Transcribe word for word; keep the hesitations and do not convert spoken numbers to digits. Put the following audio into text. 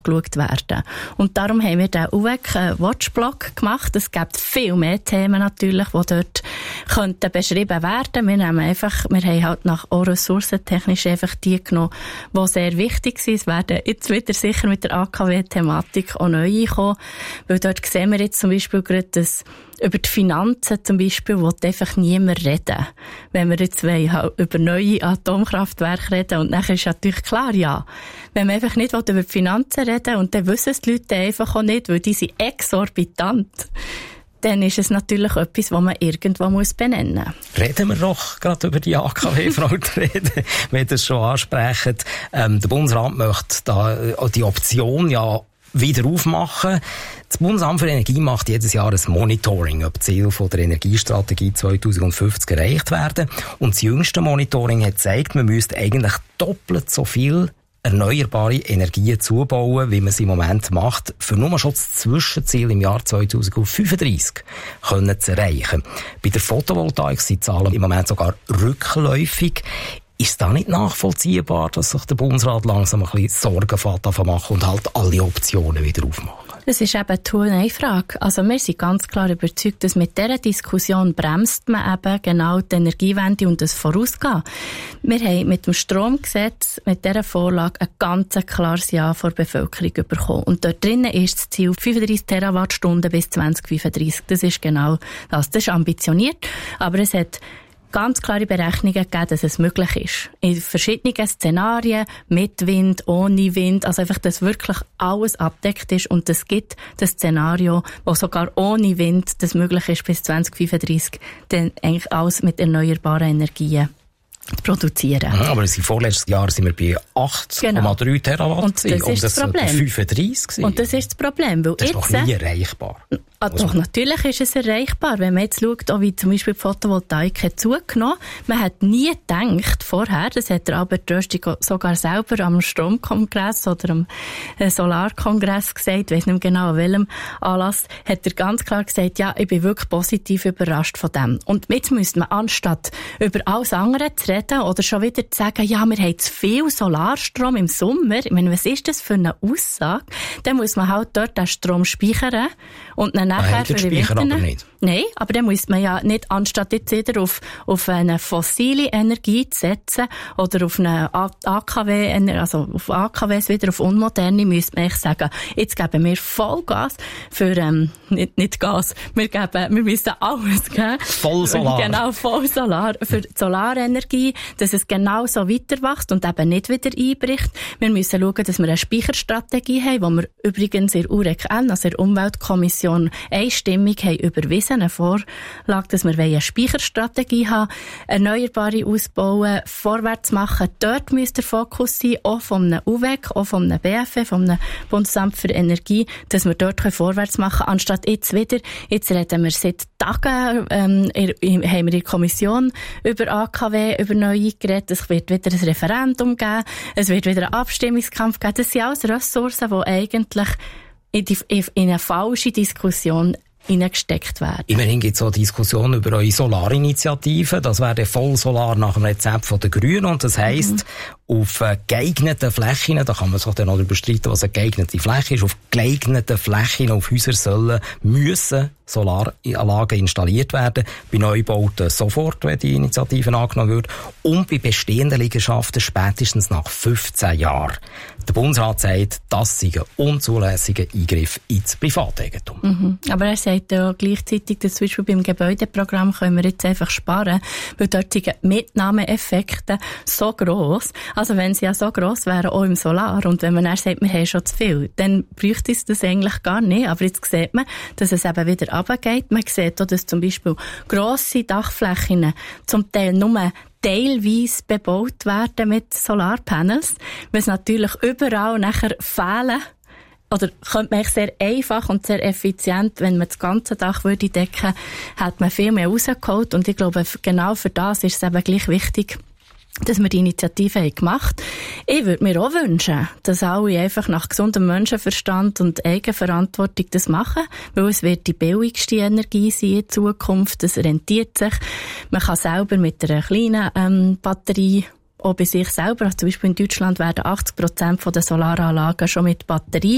geschaut werden. Und darum haben wir den U W E C-Watchblock gemacht. Es gibt viel mehr Themen natürlich, die dort könnten beschrieben werden. Wir nehmen einfach, wir haben halt nach auch ressourcentechnisch einfach die genommen, die sehr wichtig sind. Es werden jetzt wieder sicher mit der A K W-Thematik auch neu kommen, weil dort sehen wir jetzt zum Beispiel gerade, dass über die Finanzen zum Beispiel will einfach niemand reden. Wenn wir jetzt wollen, halt über neue Atomkraftwerke reden, und nachher ist natürlich klar, ja, wenn man einfach nicht will, über die Finanzen reden, und dann wissen es die Leute einfach auch nicht, weil die sind exorbitant, dann ist es natürlich etwas, was man irgendwo muss benennen muss. Reden wir doch gerade über die A K W, Frau Trede, wenn ihr es schon ansprechen. Ähm, der Bundesrat möchte da die Option ja wieder aufmachen. Das Bundesamt für Energie macht jedes Jahr ein Monitoring, ob die Ziele der Energiestrategie zwanzig fünfzig erreicht werden. Und das jüngste Monitoring hat gezeigt, man müsste eigentlich doppelt so viel erneuerbare Energien zubauen, wie man es im Moment macht, für nur schon das Zwischenziel im Jahr zwanzig fünfunddreissig können zu erreichen. Bei der Photovoltaik sind die Zahlen im Moment sogar rückläufig. Ist es da nicht nachvollziehbar, dass sich der Bundesrat langsam ein bisschen Sorgen machen und halt alle Optionen wieder aufmachen? Das ist eben die Nein-Frage. Also wir sind ganz klar überzeugt, dass mit dieser Diskussion bremst man eben genau die Energiewende und das Vorausgehen. Wir haben mit dem Stromgesetz, mit dieser Vorlage, ein ganz klares Ja von der Bevölkerung bekommen. Und dort drinnen ist das Ziel fünfunddreissig Terawattstunden bis zwanzig fünfunddreissig. Das ist genau das. Das ist ambitioniert, aber es hat ganz klare Berechnungen gegeben, dass es möglich ist. In verschiedenen Szenarien, mit Wind, ohne Wind, also einfach, dass wirklich alles abdeckt ist, und es gibt das Szenario, wo sogar ohne Wind das möglich ist, bis zwanzig fünfunddreissig, dann eigentlich alles mit erneuerbaren Energien zu produzieren. Ja, aber im vorletzten Jahr sind wir bei achtzig Komma drei genau. Terawatt. Und das ist und das, das Problem. fünfunddreissig. Und das ist das Problem. Weil das ist jetzt, doch nie erreichbar. Ah, doch, natürlich ist es erreichbar. Wenn man jetzt schaut, auch wie zum Beispiel die Photovoltaik hat zugenommen, man hat nie gedacht vorher, das hat der Albert Rösti sogar selber am Stromkongress oder am Solarkongress gesagt, ich weiss nicht mehr genau an welchem Anlass, hat er ganz klar gesagt, ja, ich bin wirklich positiv überrascht von dem. Und jetzt müsste man, anstatt über alles andere zu reden oder schon wieder zu sagen, ja, wir haben zu viel Solarstrom im Sommer, ich meine, was ist das für eine Aussage? Dann muss man halt dort den Strom speichern und dann nachher für die Winter. Aber nicht. Nein, aber dann muss man ja nicht, anstatt jetzt wieder auf, auf eine fossile Energie zu setzen oder auf eine A K W, also auf A K Ws wieder, auf unmoderne, müsste man eigentlich sagen, jetzt geben wir Vollgas für, ähm, nicht, nicht Gas, wir geben, wir müssen alles geben. Voll Solar. Genau, voll Solar, für die Solarenergie, dass es genau so weiter wächst und eben nicht wieder einbricht. Wir müssen schauen, dass wir eine Speicherstrategie haben, die wir übrigens in der U R E C N, also in der Umweltkommission, einstimmig haben überwiesen, eine Vorlage, dass wir eine Speicherstrategie haben, Erneuerbare ausbauen, vorwärts machen. Dort müsste der Fokus sein, auch vom U W E C, auch vom B F E, vom Bundesamt für Energie, dass wir dort vorwärts machen können, anstatt jetzt wieder, jetzt reden wir seit Tagen, ähm, in, haben wir in der Kommission über A K W, über neue geredet, es wird wieder ein Referendum geben, es wird wieder einen Abstimmungskampf geben. Das sind alles Ressourcen, die eigentlich in, die, in eine falsche Diskussion hineingesteckt werden. Immerhin gibt es auch Diskussionen über eure Solarinitiative. Das wäre voll Solar nach dem Rezept von den Grünen. Und das heisst, mhm. auf geeigneten Flächen, da kann man sich dann noch darüber streiten, was eine geeignete Fläche ist, auf geeigneten Flächen auf Häusern sollen, müssen Solaranlagen installiert werden. Bei Neubauten sofort, wenn die Initiative angenommen wird. Und bei bestehenden Liegenschaften spätestens nach fünfzehn Jahren. Der Bundesrat sagt, das sei ein unzulässiger Eingriff ins Privateigentum. Mhm. Aber er sagt ja gleichzeitig, dass zum Beispiel beim Gebäudeprogramm können wir jetzt einfach sparen, weil dort sind die Mitnahmeeffekte so gross. Also wenn sie ja so gross wären, auch im Solar, und wenn man dann sagt, wir haben schon zu viel, dann bräuchte es das eigentlich gar nicht. Aber jetzt sieht man, dass es eben wieder runtergeht. Man sieht auch, dass zum Beispiel grosse Dachflächen zum Teil nur teilweise bebaut werden mit Solarpanels, weil es natürlich überall nachher fehlen. Oder könnte man sehr einfach und sehr effizient, wenn man das ganze Dach würde decken, hat man viel mehr rausgeholt. Und ich glaube, genau für das ist es eben gleich wichtig, dass wir die Initiative haben gemacht. Ich würde mir auch wünschen, dass alle einfach nach gesundem Menschenverstand und Eigenverantwortung das machen, weil es wird die billigste Energie sein in Zukunft, das rentiert sich. Man kann selber mit einer kleinen ähm, Batterie auch bei sich selber, also zum Beispiel in Deutschland werden achtzig Prozent der Solaranlagen schon mit Batterie